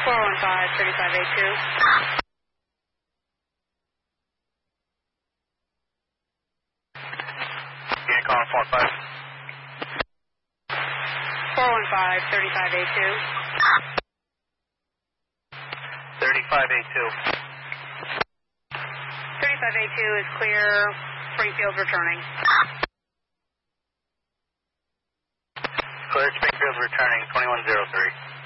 415-3582. Yeah, call 45. 415-3582. 3582. 3582 is clear. Springfield returning. Clear, Springfield returning, 2103.